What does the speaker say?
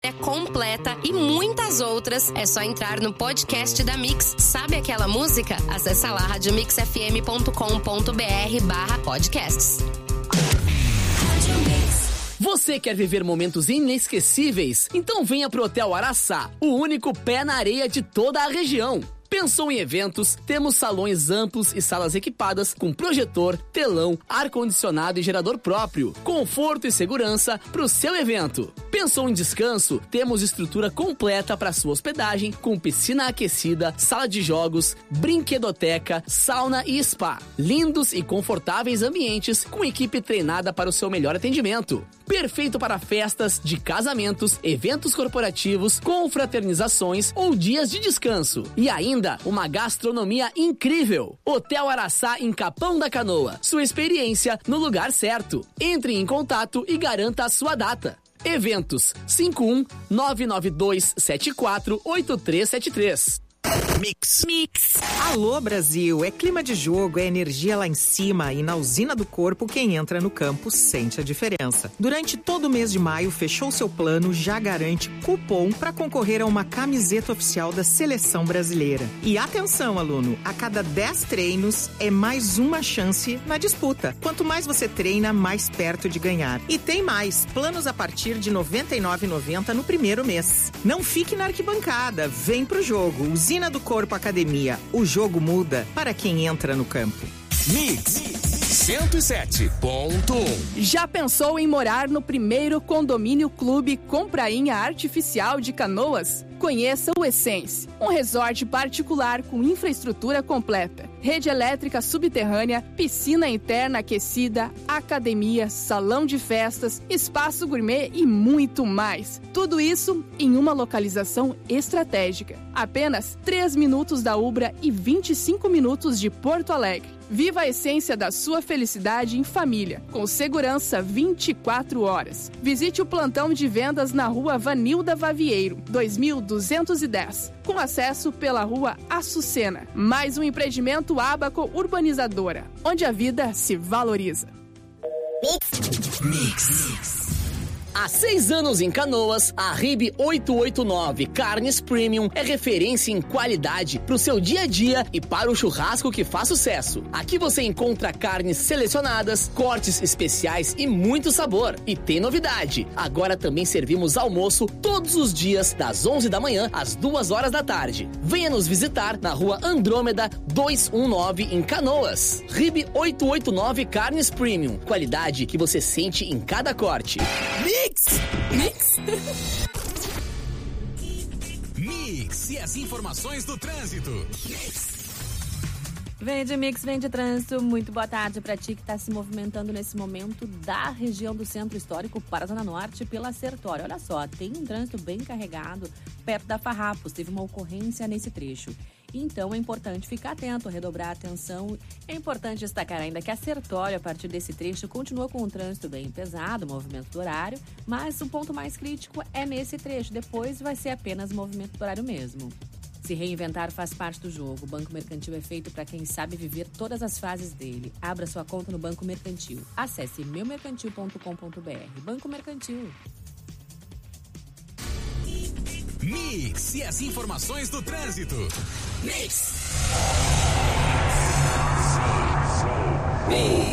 experiência completa e muitas outras, é só entrar no podcast da Mix. Sabe aquela música? Acesse lá radiomixfm.com.br/podcasts. Você quer viver momentos inesquecíveis? Então venha pro Hotel Araçá, o único pé na areia de toda a região. Pensou em eventos? Temos salões amplos e salas equipadas com projetor, telão, ar-condicionado e gerador próprio. Conforto e segurança para o seu evento. Pensou em descanso? Temos estrutura completa para sua hospedagem com piscina aquecida, sala de jogos, brinquedoteca, sauna e spa. Lindos e confortáveis ambientes com equipe treinada para o seu melhor atendimento. Perfeito para festas de casamentos, eventos corporativos, confraternizações ou dias de descanso. E ainda uma gastronomia incrível. Hotel Araçá em Capão da Canoa. Sua experiência no lugar certo. Entre em contato e garanta a sua data. Eventos 51-99274-8373. Mix. Alô, Brasil, é clima de jogo, é energia lá em cima e na usina do corpo quem entra no campo sente a diferença. Durante todo o mês de maio, fechou seu plano, já garante cupom para concorrer a uma camiseta oficial da Seleção Brasileira. E atenção, aluno, a cada 10 treinos é mais uma chance na disputa. Quanto mais você treina, mais perto de ganhar. E tem mais, planos a partir de R$ 99,90 no primeiro mês. Não fique na arquibancada, vem pro jogo. Usina do Corpo Academia. O jogo muda para quem entra no campo. Mix 107.1. Já pensou em morar no primeiro condomínio clube com prainha artificial de Canoas? Conheça o Essence, um resort particular com infraestrutura completa, rede elétrica subterrânea, piscina interna aquecida, academia, salão de festas, espaço gourmet e muito mais. Tudo isso em uma localização estratégica. Apenas 3 minutos da Ubra e 25 minutos de Porto Alegre. Viva a essência da sua felicidade em família, com segurança 24 horas. Visite o plantão de vendas na rua Vanilda Vavieiro, 2210, com acesso pela rua Açucena. Mais um empreendimento Abaco Urbanizadora, onde a vida se valoriza. Mix. Há 6 anos em Canoas, a RIB 889 Carnes Premium é referência em qualidade para o seu dia a dia e para o churrasco que faz sucesso. Aqui você encontra carnes selecionadas, cortes especiais e muito sabor. E tem novidade, agora também servimos almoço todos os dias, das 11 da manhã às 2 horas da tarde. Venha nos visitar na rua Andrômeda 219 em Canoas. RIB 889 Carnes Premium, qualidade que você sente em cada corte. Mix e as informações do trânsito. Vem de Mix, vem de trânsito. Muito boa tarde para ti que está se movimentando nesse momento da região do Centro Histórico para a Zona Norte pela Sertório. Olha só, tem um trânsito bem carregado perto da Farrapos. Teve uma ocorrência nesse trecho. Então é importante ficar atento, redobrar a atenção. É importante destacar ainda que a Sertório, a partir desse trecho, continua com um trânsito bem pesado, movimento do horário, mas o ponto mais crítico é nesse trecho. Depois vai ser apenas movimento do horário mesmo. Se reinventar faz parte do jogo. O Banco Mercantil é feito para quem sabe viver todas as fases dele. Abra sua conta no Banco Mercantil. Acesse meumercantil.com.br. Banco Mercantil. Mix e as informações do trânsito. Mix.